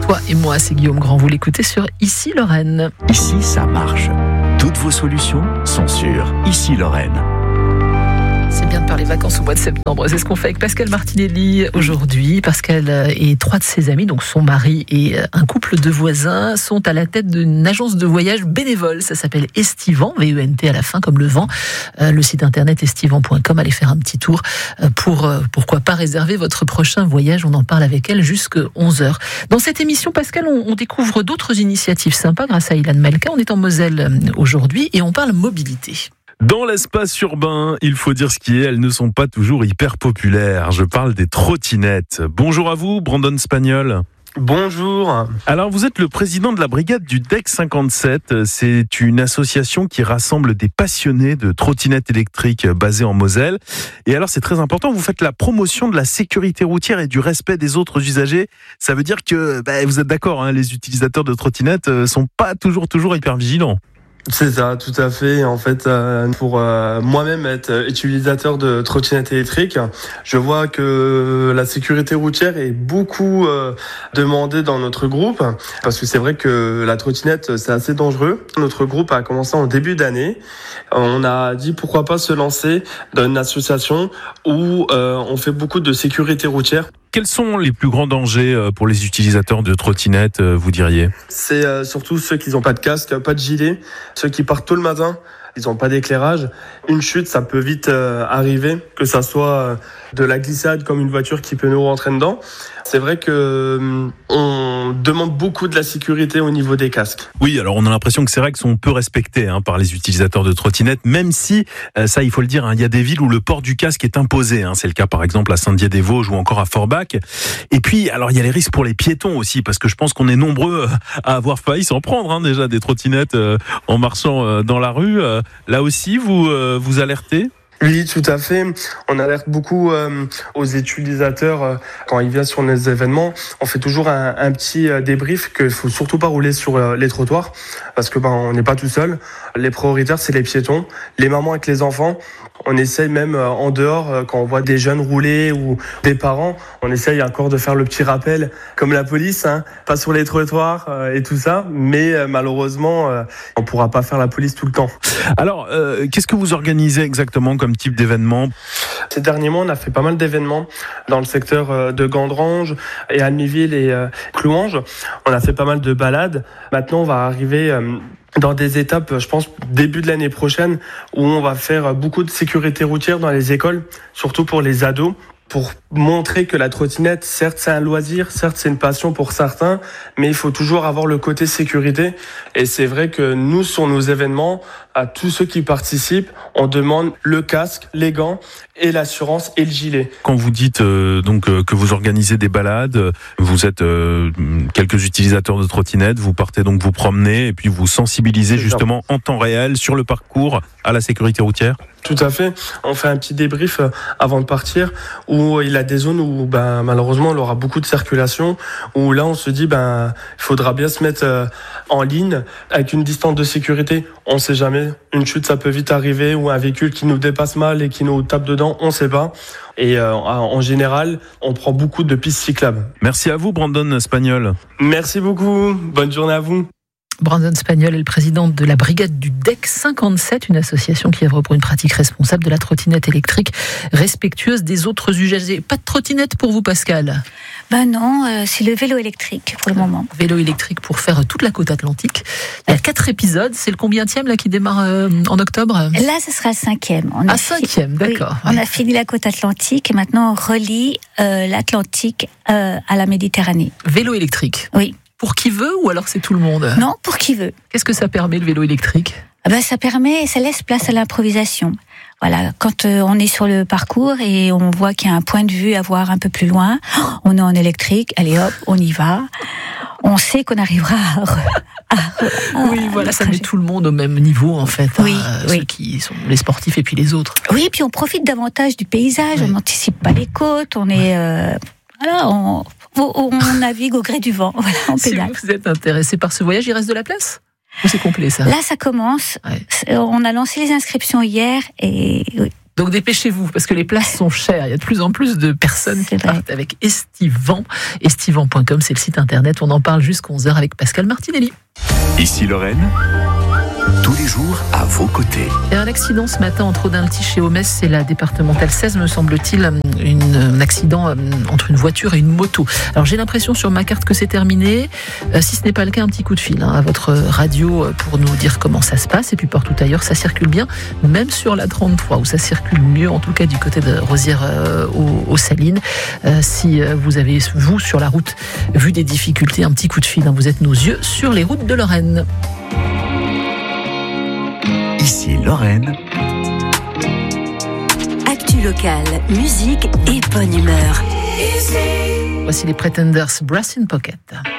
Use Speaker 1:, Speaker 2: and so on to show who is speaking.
Speaker 1: Toi et moi, c'est Guillaume Grand. Vous l'écoutez sur Ici Lorraine.
Speaker 2: Ici, ça marche. Toutes vos solutions sont sur Ici Lorraine.
Speaker 1: C'est bien de parler vacances au mois de septembre. C'est ce qu'on fait avec Pascal Martinelli aujourd'hui. Pascal et 3 de ses amis, donc son mari et un couple de voisins, sont à la tête d'une agence de voyage bénévole. Ça s'appelle Estivant, V-E-N-T à la fin, comme le vent. Le site internet estivant.com. Allez faire un petit tour pour, pourquoi pas, réserver votre prochain voyage. On en parle avec elle jusqu'à 11h. Dans cette émission, Pascal, on découvre d'autres initiatives sympas grâce à Ilan Malka. On est en Moselle aujourd'hui et on parle mobilité.
Speaker 3: Dans l'espace urbain, il faut dire ce qui est, elles ne sont pas toujours hyper populaires. Je parle des trottinettes. Bonjour à vous, Brandon Spagnol.
Speaker 4: Bonjour.
Speaker 3: Alors, vous êtes le président de la brigade du DEC 57. C'est une association qui rassemble des passionnés de trottinettes électriques basée en Moselle. Et alors, c'est très important, vous faites la promotion de la sécurité routière et du respect des autres usagers. Ça veut dire que, vous êtes d'accord, hein, les utilisateurs de trottinettes sont pas toujours hyper vigilants.
Speaker 4: C'est ça, tout à fait. En fait, pour moi-même être utilisateur de trottinettes électriques, je vois que la sécurité routière est beaucoup demandée dans notre groupe, parce que c'est vrai que la trottinette, c'est assez dangereux. Notre groupe a commencé en début d'année. On a dit pourquoi pas se lancer dans une association où on fait beaucoup de sécurité routière.
Speaker 3: Quels sont les plus grands dangers pour les utilisateurs de trottinettes, vous diriez ?
Speaker 4: C'est surtout ceux qui n'ont pas de casque, pas de gilet, ceux qui partent tôt le matin, ils n'ont pas d'éclairage. Une chute, ça peut vite arriver, que ça soit de la glissade comme une voiture qui peut nous rentrer dedans. C'est vrai que on demande beaucoup de la sécurité au niveau des casques.
Speaker 3: Oui, alors on a l'impression que ces règles sont peu respectées par les utilisateurs de trottinettes, même si, ça il faut le dire, il y a des villes où le port du casque est imposé. C'est le cas par exemple à Saint-Dié-des-Vosges ou encore à Forbach. Et puis, alors il y a les risques pour les piétons aussi, parce que je pense qu'on est nombreux à avoir failli s'en prendre déjà des trottinettes en marchant dans la rue. Là aussi, vous alertez ?
Speaker 4: Oui, tout à fait. On alerte beaucoup aux utilisateurs quand ils viennent sur nos événements. On fait toujours un petit débrief qu'il faut surtout pas rouler sur les trottoirs parce que on n'est pas tout seul. Les prioritaires, c'est les piétons, les mamans avec les enfants. On essaye même en dehors, quand on voit des jeunes rouler ou des parents, on essaye encore de faire le petit rappel, comme la police, pas sur les trottoirs et tout ça. Mais malheureusement, on pourra pas faire la police tout le temps.
Speaker 3: Alors, qu'est-ce que vous organisez exactement comme type d'événement ?
Speaker 4: Ces derniers mois, on a fait pas mal d'événements dans le secteur de Gandrange et Almiville et Clouange. On a fait pas mal de balades. Maintenant, on va arriver dans des étapes, je pense, début de l'année prochaine, où on va faire beaucoup de sécurité routière dans les écoles, surtout pour les ados, pour montrer que la trottinette, certes, c'est un loisir, certes, c'est une passion pour certains, mais il faut toujours avoir le côté sécurité. Et c'est vrai que nous, sur nos événements, à tous ceux qui participent, on demande le casque, les gants et l'assurance et le gilet.
Speaker 3: Quand vous dites que vous organisez des balades, vous êtes quelques utilisateurs de trottinettes, vous partez donc vous promener et puis vous sensibilisez justement en temps réel sur le parcours à la sécurité routière ?
Speaker 4: Tout à fait. On fait un petit débrief avant de partir où il y a des zones où malheureusement il y aura beaucoup de circulation, où là on se dit il faudra bien se mettre en ligne avec une distance de sécurité. On sait jamais, une chute ça peut vite arriver ou un véhicule qui nous dépasse mal et qui nous tape dedans, on sait pas. Et en général, on prend beaucoup de pistes cyclables.
Speaker 3: Merci à vous Brandon Spagnol.
Speaker 4: Merci beaucoup, bonne journée à vous.
Speaker 1: Brandon Spagnol est le président de la brigade du DEC 57, une association qui œuvre pour une pratique responsable de la trottinette électrique, respectueuse des autres usagers. Pas de trottinette pour vous, Pascal ?
Speaker 5: Non, c'est le vélo électrique pour le moment.
Speaker 1: Vélo électrique pour faire toute la côte atlantique. Il y a 4 épisodes, c'est le combienième là qui démarre en octobre ?
Speaker 5: Là, ce sera le 5e.
Speaker 1: Ah, 5e, d'accord.
Speaker 5: Oui, on a fini la côte atlantique et maintenant on relie l'Atlantique à la Méditerranée.
Speaker 1: Vélo électrique ?
Speaker 5: Oui.
Speaker 1: Pour qui veut ou alors c'est tout le monde ?
Speaker 5: Non, pour qui veut.
Speaker 1: Qu'est-ce que ça permet le vélo électrique ?
Speaker 5: Ça laisse place à l'improvisation. Voilà, quand on est sur le parcours et on voit qu'il y a un point de vue à voir un peu plus loin, on est en électrique, allez hop, on y va. On sait qu'on arrivera
Speaker 1: oui, voilà, ça met tout le monde au même niveau en fait.
Speaker 5: Oui,
Speaker 1: ceux qui sont les sportifs et puis les autres.
Speaker 5: Oui, et puis on profite davantage du paysage, on n'anticipe pas les côtes, on est... on navigue au gré du vent, voilà, on pédale.
Speaker 1: Si vous êtes intéressé par ce voyage, il reste de la place ? Ou c'est complet ça ?
Speaker 5: Là, ça commence. Ouais. On a lancé les inscriptions hier et
Speaker 1: Donc dépêchez-vous, parce que les places sont chères. Il y a de plus en plus de personnes qui partent avec Estivant. Estivant.com, c'est le site internet. On en parle jusqu'à 11h avec Pascal Martinelli.
Speaker 2: Ici Lorraine, tous les jours à vos côtés.
Speaker 1: Il y a un accident ce matin entre Audinty et Omès, c'est la départementale 16, me semble-t-il, un accident entre une voiture et une moto. Alors j'ai l'impression sur ma carte que c'est terminé. Si ce n'est pas le cas, un petit coup de fil à votre radio pour nous dire comment ça se passe. Et puis partout ailleurs, ça circule bien, même sur la 33 où ça circule mieux, en tout cas du côté de Rosières aux Salines. Si vous avez, vous, sur la route, vu des difficultés, un petit coup de fil. Vous êtes nos yeux sur les routes de Lorraine.
Speaker 2: Ici Lorraine.
Speaker 6: Actu locale, musique et bonne humeur.
Speaker 1: Voici les Pretenders, Brass in Pocket.